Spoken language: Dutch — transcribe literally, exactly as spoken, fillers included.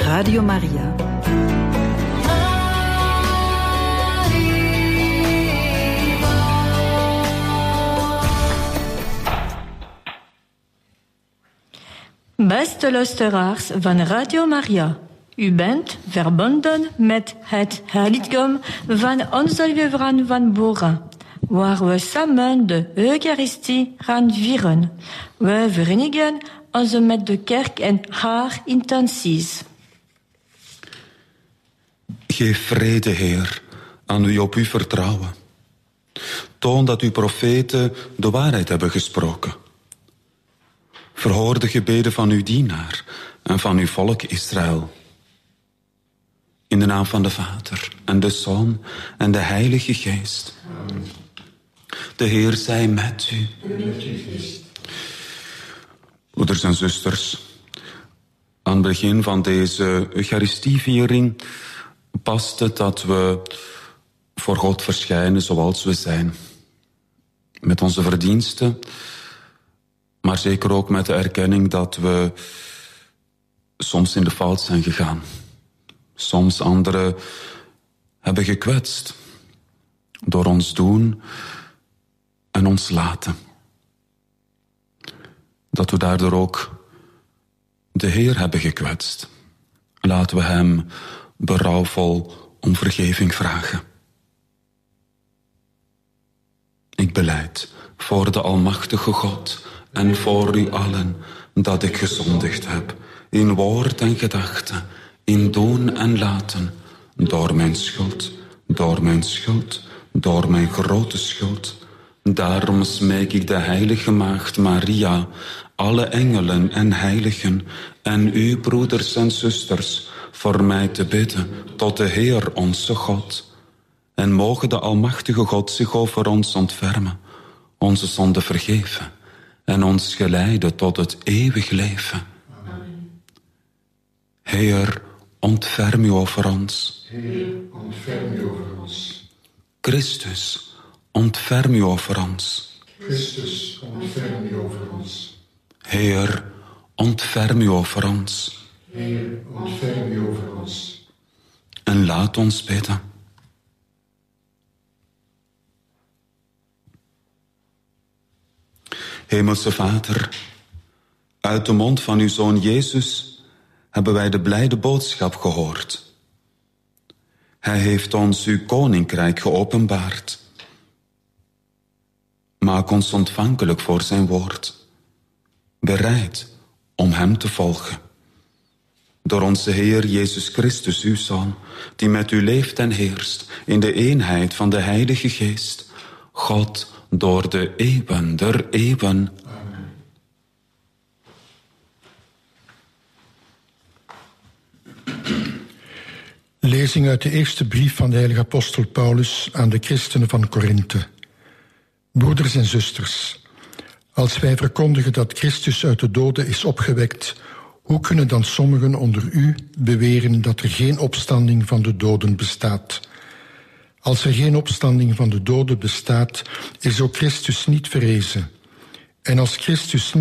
Radio Maria. Beste luisteraars van Radio Maria, u bent verbonden met het heiligdom van onze Lieve Vrouw van Bora, waar we samen de Eucharistie gaan vieren. We verenigen ons met de kerk en haar intenties. Geef vrede, Heer, aan wie op u vertrouwen. Toon dat uw profeten de waarheid hebben gesproken. Verhoor de gebeden van uw dienaar en van uw volk Israël. In de naam van de Vader en de Zoon en de Heilige Geest. Amen. De Heer zij met u. Broeders en zusters, aan het begin van deze Eucharistieviering past het dat we voor God verschijnen zoals we zijn. Met onze verdiensten, maar zeker ook met de erkenning dat we soms in de fout zijn gegaan. Soms anderen hebben gekwetst door ons doen en ons laten. Dat we daardoor ook de Heer hebben gekwetst. Laten we hem berouwvol om vergeving vragen. Ik belijd voor de Almachtige God en voor u allen dat ik gezondigd heb, in woord en gedachte, in doen en laten, door mijn schuld, door mijn schuld, door mijn grote schuld. Daarom smeek ik de heilige maagd Maria, alle engelen en heiligen en u, broeders en zusters, voor mij te bidden tot de Heer onze God. En mogen de Almachtige God zich over ons ontfermen, onze zonde vergeven en ons geleiden tot het eeuwig leven. Amen. Heer, ontferm u over ons. Heer, ontferm u over ons. Christus, ontferm u over ons. Christus, ontferm u over ons. Heer, ontferm u over ons. Heer, ontferm u over ons. En laat ons bidden. Hemelse Vader, uit de mond van uw Zoon Jezus hebben wij de blijde boodschap gehoord. Hij heeft ons uw koninkrijk geopenbaard. Maak ons ontvankelijk voor zijn woord, bereid om hem te volgen. Door onze Heer Jezus Christus, uw Zoon, die met u leeft en heerst in de eenheid van de Heilige Geest, God door de eeuwen der eeuwen. Amen. Lezing uit de eerste brief van de heilige apostel Paulus aan de christenen van Korinthe. Broeders en zusters, als wij verkondigen dat Christus uit de doden is opgewekt, hoe kunnen dan sommigen onder u beweren dat er geen opstanding van de doden bestaat? Als er geen opstanding van de doden bestaat, is ook Christus niet verrezen. En als Christus